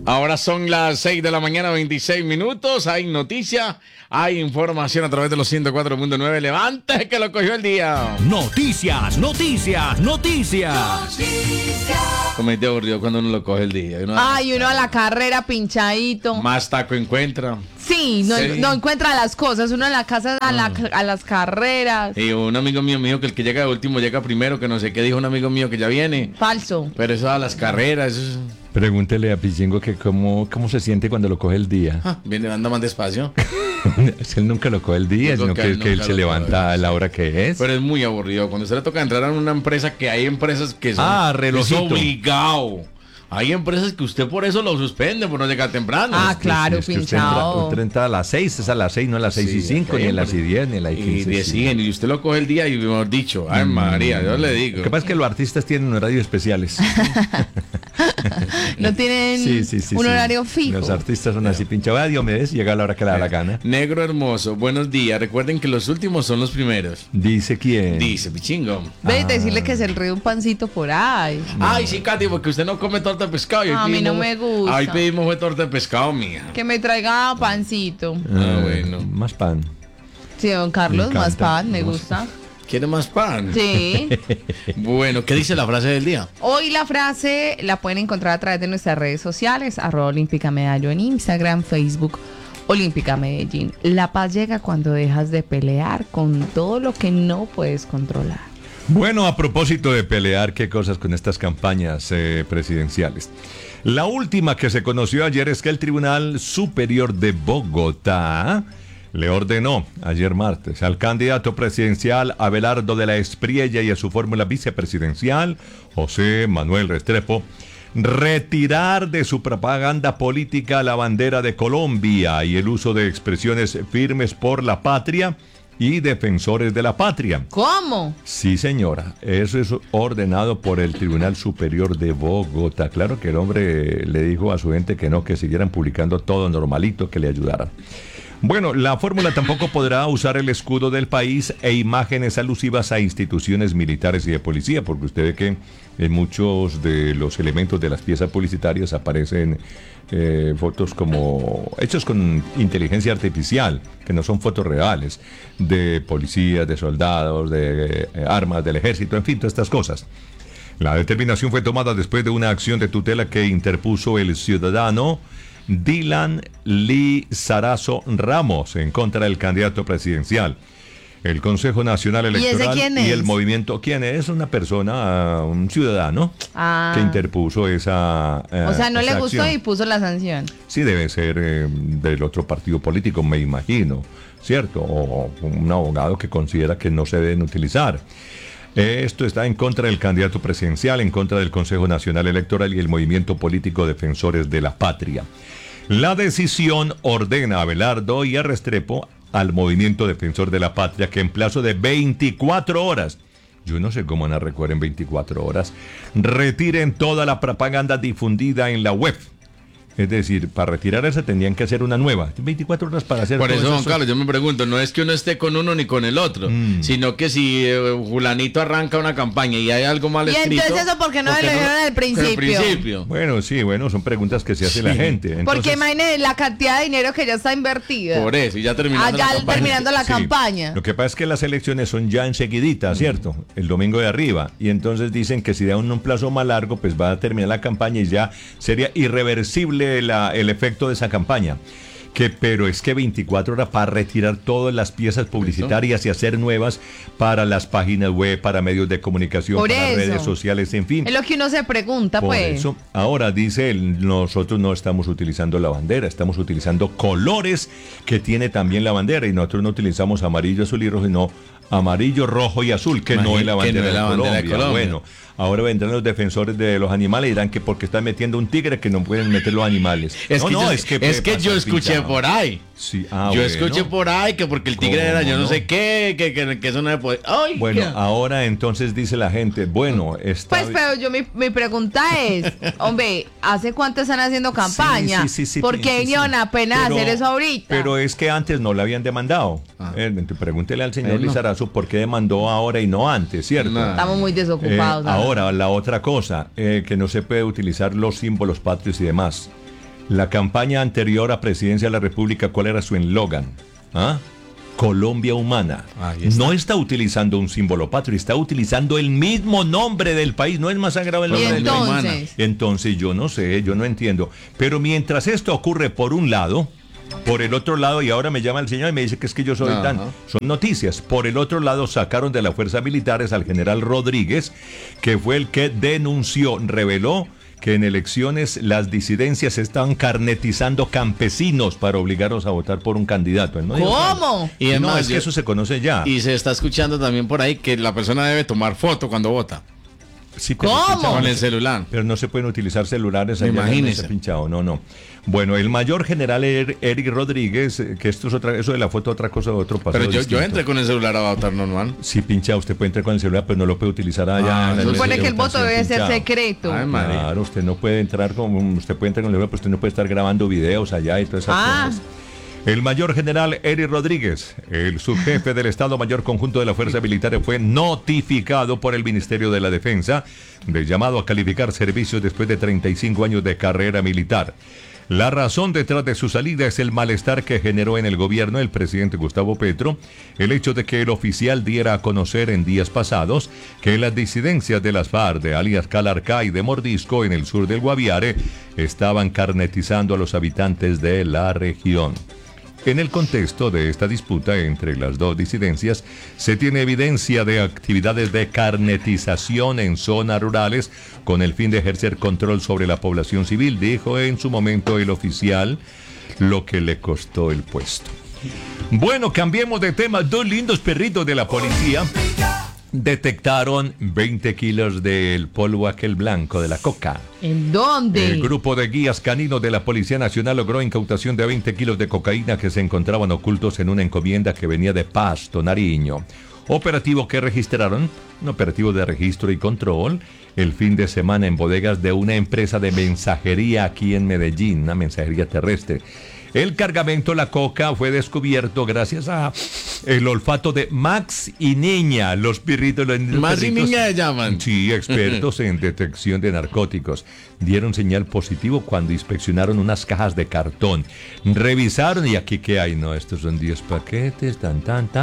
Ahora son las 6 de la mañana, 26 minutos. Hay noticia, hay información a través de los 104.9. Levante que lo cogió el día. Noticias. Como es de aburrido cuando uno lo coge el día. Uno a la carrera pinchadito. Más taco encuentra. Sí, no encuentra las cosas. Uno en la casa a las carreras. Y un amigo mío me dijo que el que llega de último llega primero, que no sé qué dijo un amigo mío que ya viene. Falso. Pero eso a las carreras, eso es... Pregúntele a Pichingo que cómo se siente cuando lo coge el día. Viene, anda más despacio. Es que él nunca lo coge el día, sino que él se levanta a la hora que es. Pero es muy aburrido. Cuando se le toca entrar a una empresa, que hay empresas que son relojito. Es obligado. Hay empresas que usted por eso lo suspende, por no llegar temprano. Claro, pinchado. Usted entra a las 6, es a las 6, no a las 6:05, ni a las 10, ni a las 15. Y usted lo coge el día y, mejor dicho, ay María, yo le digo. Lo que pasa es que los artistas tienen horarios especiales. No tienen un horario fijo. Los artistas son así, pinchados. Diomedes, llega a la hora que le da la gana. Negro hermoso, buenos días. Recuerden que los últimos son los primeros. ¿Dice quién? Dice Pichingo. Ve, decirle que se enríe un pancito por ahí. Ay, sí, Katy, porque usted no come torta de pescado. A mí no me gusta. Ahí pedimos fue torta de pescado, mía. Que me traiga pancito. Bueno. Más pan. Sí, don Carlos, más pan, me gusta. ¿Quiere más pan? Sí. Bueno, ¿qué dice la frase del día? Hoy la frase la pueden encontrar a través de nuestras redes sociales, @Olímpica Medallo en Instagram, Facebook, Olímpica Medellín. La paz llega cuando dejas de pelear con todo lo que no puedes controlar. Bueno, a propósito de pelear, qué cosas con estas campañas presidenciales. La última que se conoció ayer es que el Tribunal Superior de Bogotá le ordenó ayer martes al candidato presidencial Abelardo de la Espriella y a su fórmula vicepresidencial, José Manuel Restrepo, retirar de su propaganda política la bandera de Colombia y el uso de expresiones firmes por la patria y defensores de la patria. ¿Cómo? Sí, señora. Eso es ordenado por el Tribunal Superior de Bogotá. Claro que el hombre le dijo a su gente que no, que siguieran publicando todo normalito, que le ayudaran. Bueno, la fórmula tampoco podrá usar el escudo del país e imágenes alusivas a instituciones militares y de policía, porque usted ve que en muchos de los elementos de las piezas publicitarias aparecen fotos como hechos con inteligencia artificial, que no son fotos reales, de policías, de soldados, de armas del ejército, en fin, todas estas cosas. La determinación fue tomada después de una acción de tutela que interpuso el ciudadano Dylan Lee Sarazo Ramos en contra del candidato presidencial. El Consejo Nacional Electoral y el movimiento... ¿Quién es? Una persona, un ciudadano que interpuso esa o sea, no le gustó acción. Y puso la sanción. Sí, debe ser del otro partido político, me imagino, ¿cierto? O un abogado que considera que no se deben utilizar. Esto está en contra del candidato presidencial, en contra del Consejo Nacional Electoral y el movimiento político Defensores de la Patria. La decisión ordena a Abelardo y a Restrepo, al movimiento Defensor de la Patria, que en plazo de 24 horas, yo no sé cómo van a recoger en 24 horas, retiren toda la propaganda difundida en la web. Es decir, para retirar esa tendrían que hacer una nueva. 24 horas para hacer... Por eso, Juan Carlos, yo me pregunto, no es que uno esté con uno ni con el otro, sino que si Julanito arranca una campaña y hay algo mal escrito... ¿Y entonces eso por qué no lo dijeron al principio? Bueno, sí, son preguntas que se hace la gente. Entonces, porque imagínense la cantidad de dinero que ya está invertida. Por eso, y ya terminando la campaña. Lo que pasa es que las elecciones son ya enseguidita, ¿cierto? El domingo de arriba. Y entonces dicen que si da un plazo más largo, pues va a terminar la campaña y ya sería irreversible el efecto de esa campaña. Pero es que 24 horas para retirar todas las piezas publicitarias y hacer nuevas para las páginas web, para medios de comunicación, para redes sociales, en fin. Es lo que uno se pregunta, por pues. Eso, ahora dice él, nosotros no estamos utilizando la bandera, estamos utilizando colores que tiene también la bandera, y nosotros no utilizamos amarillo, azul y rojo, sino amarillo, rojo y azul, que no es la bandera, de Colombia. Bueno, ahora vendrán los defensores de los animales y dirán que porque están metiendo un tigre que no pueden meter los animales. Es que yo escuché por ahí. Sí, yo escuché por ahí que porque el tigre era yo no sé qué, que eso no se puede. Ay, bueno, ahora entonces dice la gente, bueno, está... Pues, pero yo mi pregunta es, hombre, ¿hace cuánto están haciendo campaña? Sí, ¿Por qué vinieron apenas a hacer eso ahorita? Pero es que antes no la habían demandado. Pregúntele al señor Lizarazo por qué demandó ahora y no antes, ¿cierto? Estamos muy desocupados. Ahora, la otra cosa, que no se puede utilizar los símbolos patrios y demás. La campaña anterior a Presidencia de la República, ¿cuál era su eslogan? ¿Ah? Colombia Humana. No está utilizando un símbolo patrio, está utilizando el mismo nombre del país. No es más sagrado el nombre del país. Entonces yo no sé, yo no entiendo. Pero mientras esto ocurre por un lado, por el otro lado, y ahora me llama el señor y me dice que es que yo soy tan... Son noticias. Por el otro lado, sacaron de las fuerzas militares al general Rodríguez, que fue el que denunció, reveló que en elecciones las disidencias estaban carnetizando campesinos para obligarlos a votar por un candidato. ¿No? ¿Cómo? Y además, no, es que eso se conoce ya. Y se está escuchando también por ahí que la persona debe tomar foto cuando vota. Sí, ¿Cómo? Con el celular. Pero no se pueden utilizar celulares. Imagínese. Pinchado. No. Bueno, el mayor general Eric Rodríguez, que esto es otra, eso de la foto, otra cosa, otro paso. Pero yo entré con el celular a votar normal. Sí, pinchado, usted puede entrar con el celular, pero no lo puede utilizar allá. Supone que el voto debe ser secreto. Ay, claro, usted no puede entrar usted puede entrar con el celular, pero usted no puede estar grabando videos allá y todas esas cosas. El mayor general Eric Rodríguez, el subjefe del Estado Mayor Conjunto de las Fuerzas Militares, fue notificado por el Ministerio de la Defensa del llamado a calificar servicios después de 35 años de carrera militar. La razón detrás de su salida es el malestar que generó en el gobierno el presidente Gustavo Petro, el hecho de que el oficial diera a conocer en días pasados que las disidencias de las FARC, de alias Calarcá y de Mordisco en el sur del Guaviare, estaban carnetizando a los habitantes de la región. En el contexto de esta disputa entre las dos disidencias, se tiene evidencia de actividades de carnetización en zonas rurales con el fin de ejercer control sobre la población civil, dijo en su momento el oficial, lo que le costó el puesto. Bueno, cambiemos de tema. Dos lindos perritos de la policía detectaron 20 kilos del polvo aquel blanco de la coca. ¿En dónde? El grupo de guías caninos de la Policía Nacional logró incautación de 20 kilos de cocaína que se encontraban ocultos en una encomienda que venía de Pasto, Nariño. Operativo que registraron, un operativo de registro y control, el fin de semana en bodegas de una empresa de mensajería aquí en Medellín, una mensajería terrestre. El cargamento, la coca, fue descubierto gracias a el olfato de Max y Niña, los perritos. Max y Niña se llaman. Sí, expertos en detección de narcóticos. Dieron señal positivo cuando inspeccionaron unas cajas de cartón. Revisaron y aquí ¿qué hay? No, estos son 10 paquetes, tan.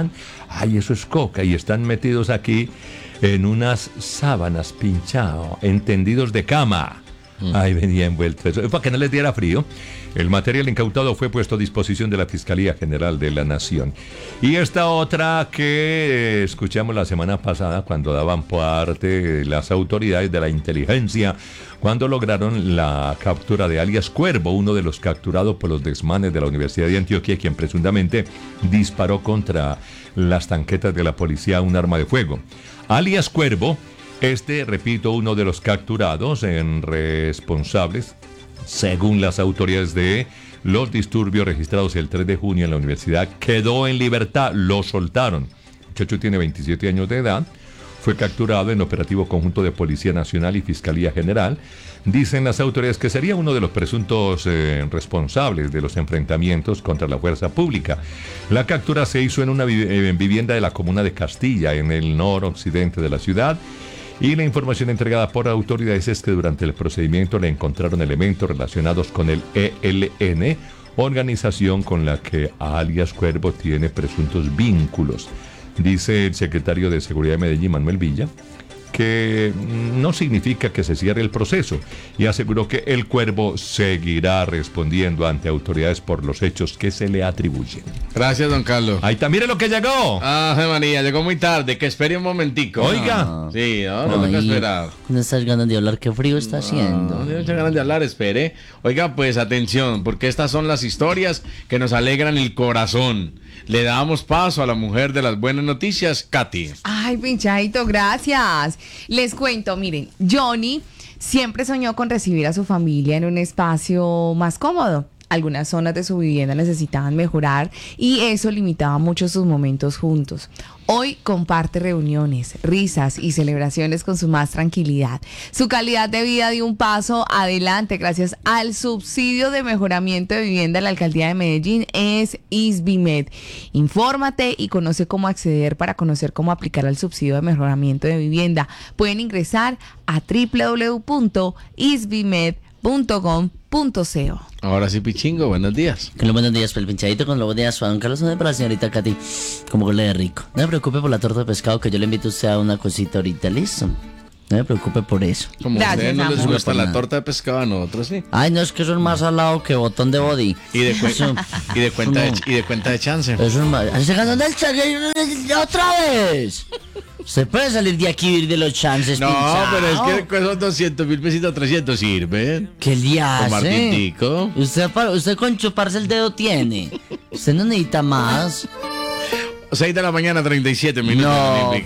Ay, eso es coca y están metidos aquí en unas sábanas pinchados, entendidos de cama. Ahí venía envuelto eso, para que no les diera frío. El material incautado fue puesto a disposición de la Fiscalía General de la Nación. Y esta otra que escuchamos la semana pasada cuando daban parte las autoridades de la inteligencia, cuando lograron la captura de alias Cuervo, uno de los capturados por los desmanes de la Universidad de Antioquia, quien presuntamente disparó contra las tanquetas de la policía un arma de fuego. Alias Cuervo, repito, uno de los capturados en responsables, según las autoridades de los disturbios registrados el 3 de junio en la universidad, quedó en libertad, lo soltaron. El muchacho tiene 27 años de edad, fue capturado en operativo conjunto de Policía Nacional y Fiscalía General. Dicen las autoridades que sería uno de los presuntos responsables de los enfrentamientos contra la fuerza pública. La captura se hizo en una vivienda de la comuna de Castilla, en el noroccidente de la ciudad. Y la información entregada por autoridades es que durante el procedimiento le encontraron elementos relacionados con el ELN, organización con la que alias Cuervo tiene presuntos vínculos. Dice el secretario de Seguridad de Medellín, Manuel Villa, que no significa que se cierre el proceso y aseguró que el Cuervo seguirá respondiendo ante autoridades por los hechos que se le atribuyen. Gracias, don Carlos. Ahí está, mire lo que llegó. María, llegó muy tarde, que espere un momentico. Oiga. Sí, no tengo que esperar. No estás ganas de hablar, qué frío está haciendo. No tengo muchas ganas de hablar, espere. Oiga, pues atención, porque estas son las historias que nos alegran el corazón. Le damos paso a la mujer de las buenas noticias, Katy. Ay, pinchadito, gracias. Les cuento, miren, Johnny siempre soñó con recibir a su familia en un espacio más cómodo. Algunas zonas de su vivienda necesitaban mejorar y eso limitaba mucho sus momentos juntos. Hoy comparte reuniones, risas y celebraciones con su más tranquilidad. Su calidad de vida dio un paso adelante gracias al subsidio de mejoramiento de vivienda de la Alcaldía de Medellín, es ISBIMED. Infórmate y conoce cómo acceder para conocer cómo aplicar al subsidio de mejoramiento de vivienda. Pueden ingresar a www.isbimed.com. olímpica.com.co. Ahora sí, Pichingo, buenos días. Con los buenos días, el pinchadito, con los buenos días, Juan Carlos, para la señorita Katy, como huele de rico. No me preocupe por la torta de pescado, que yo le invito a usted a una cosita ahorita, listo. No me preocupe por eso. Como a Gracias, ustedes no les amor. gusta No, la nada. torta de pescado, a nosotros sí. Ay, no, es que eso es más salado que botón de body. Y de, Eso- y de cuenta de, no. y de cuenta de chance. Eso es más. ¡Ay, se ganó del chance! ¡Otra vez! Se puede salir de aquí y ir de los chances, No, pinchao. pero es que con esos 200.000 pesitos, 300 sirven. ¿Qué le hace? Con Martintico. Usted con chuparse el dedo tiene. Usted no necesita más. 6 de la mañana, 37 minutos. No. Olímpica.